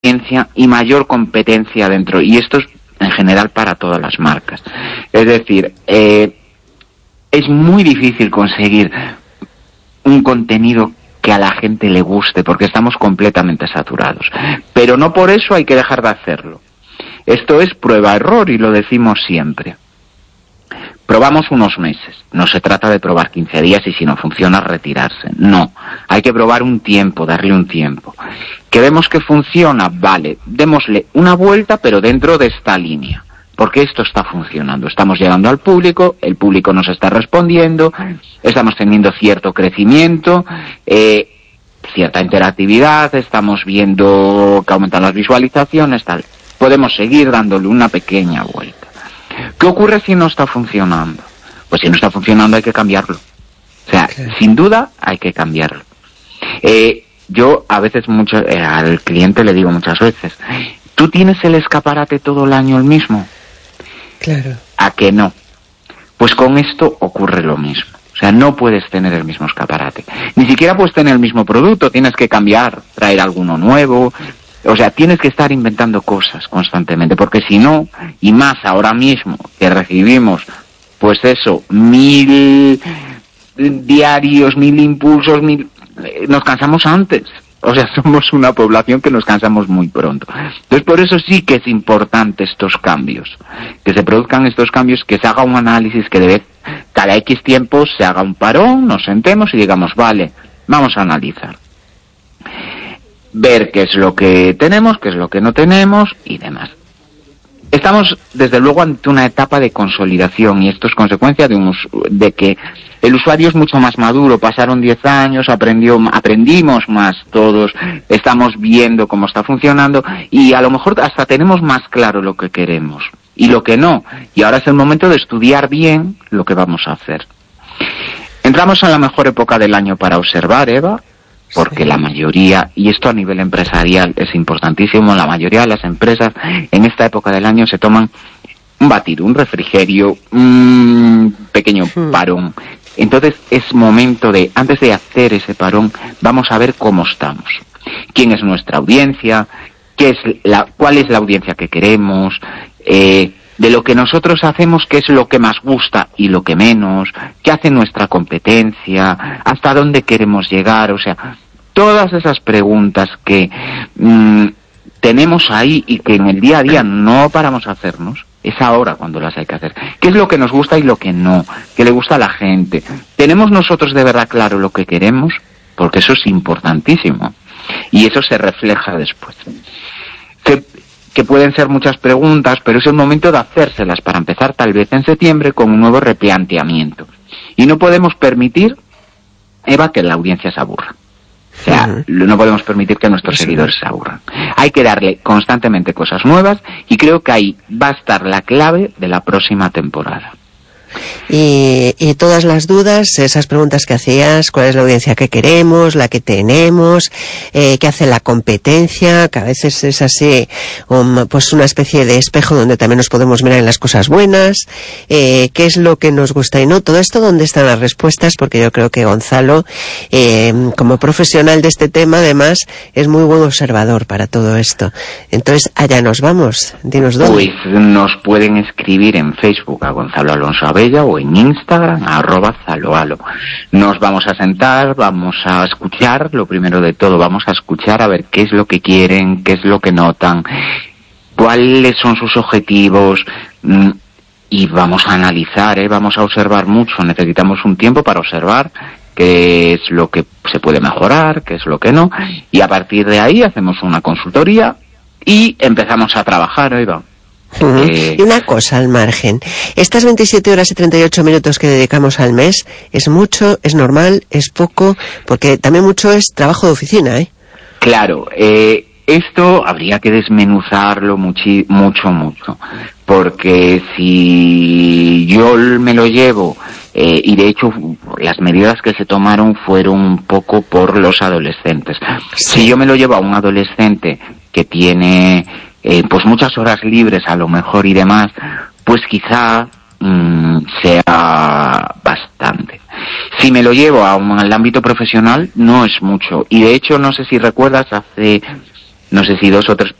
y mayor competencia dentro, y esto es en general para todas las marcas. Es decir, es muy difícil conseguir un contenido que a la gente le guste, porque estamos completamente saturados. Pero no por eso hay que dejar de hacerlo. Esto es prueba-error y lo decimos siempre. Probamos unos meses. No se trata de probar 15 días y si no funciona retirarse. No, hay que probar un tiempo, darle un tiempo. ¿Que vemos que funciona? Vale, démosle una vuelta, pero dentro de esta línea. Porque esto está funcionando. Estamos llegando al público, el público nos está respondiendo, estamos teniendo cierto crecimiento, cierta interactividad, estamos viendo que aumentan las visualizaciones, tal. Podemos seguir dándole una pequeña vuelta. ¿Qué ocurre si no está funcionando? Pues si no está funcionando hay que cambiarlo. O sea, sin duda hay que cambiarlo. Yo a veces al cliente le digo muchas veces, ¿tú tienes el escaparate todo el año el mismo? Claro. ¿A que no? Pues con esto ocurre lo mismo. O sea, no puedes tener el mismo escaparate. Ni siquiera puedes tener el mismo producto, tienes que cambiar, traer alguno nuevo. O sea, tienes que estar inventando cosas constantemente, porque si no, y más ahora mismo que recibimos, pues eso, 1000 diarios, 1000 impulsos, nos cansamos antes. O sea, somos una población que nos cansamos muy pronto. Entonces, por eso sí que es importante estos cambios, que se produzcan estos cambios, que se haga un análisis, que cada X tiempo se haga un parón, nos sentemos y digamos, vale, vamos a analizar. Ver qué es lo que tenemos, qué es lo que no tenemos y demás. Estamos, desde luego, ante una etapa de consolidación y esto es consecuencia de que el usuario es mucho más maduro. Pasaron 10 años, aprendimos más todos, estamos viendo cómo está funcionando y a lo mejor hasta tenemos más claro lo que queremos y lo que no. Y ahora es el momento de estudiar bien lo que vamos a hacer. Entramos en la mejor época del año para observar, Eva, porque la mayoría, y esto a nivel empresarial es importantísimo, la mayoría de las empresas en esta época del año se toman un batido, un refrigerio, un pequeño parón. Entonces es momento de, antes de hacer ese parón, vamos a ver cómo estamos. ¿Quién es nuestra audiencia? ¿Cuál es la audiencia que queremos? De lo que nosotros hacemos, qué es lo que más gusta y lo que menos, qué hace nuestra competencia, hasta dónde queremos llegar, o sea, todas esas preguntas que tenemos ahí y que en el día a día no paramos a hacernos, es ahora cuando las hay que hacer. ¿Qué es lo que nos gusta y lo que no? ¿Qué le gusta a la gente? ¿Tenemos nosotros de verdad claro lo que queremos? Porque eso es importantísimo y eso se refleja después. Que pueden ser muchas preguntas, pero es el momento de hacérselas para empezar tal vez en septiembre con un nuevo replanteamiento. Y no podemos permitir, Eva, que la audiencia se aburra. O sea, no podemos permitir que nuestros seguidores se aburran. Hay que darle constantemente cosas nuevas y creo que ahí va a estar la clave de la próxima temporada. Y todas las dudas, esas preguntas que hacías, cuál es la audiencia que queremos, la que tenemos, qué hace la competencia, que a veces es así, pues una especie de espejo donde también nos podemos mirar en las cosas buenas, qué es lo que nos gusta y no, todo esto dónde están las respuestas, porque yo creo que Gonzalo, como profesional de este tema, además, es muy buen observador para todo esto. Entonces, allá nos vamos, dinos dónde. Pues nos pueden escribir en Facebook a Gonzalo Alonso Abella o en Instagram @zaloalo. Nos vamos a sentar, vamos a escuchar, lo primero de todo, vamos a escuchar a ver qué es lo que quieren, qué es lo que notan, cuáles son sus objetivos y vamos a analizar, vamos a observar mucho. Necesitamos un tiempo para observar qué es lo que se puede mejorar, qué es lo que no, y a partir de ahí hacemos una consultoría y empezamos a trabajar, Eva. Y una cosa al margen, estas 27 horas y 38 minutos que dedicamos al mes, ¿es mucho, es normal, es poco? Porque también mucho es trabajo de oficina, ¿eh? Claro, esto habría que desmenuzarlo mucho, porque si yo me lo llevo, y de hecho las medidas que se tomaron fueron un poco por los adolescentes. Si yo me lo llevo a un adolescente que tiene pues muchas horas libres a lo mejor y demás, pues quizá sea bastante. Si me lo llevo al ámbito profesional no es mucho, y de hecho no sé si recuerdas, hace no sé si 2 o 3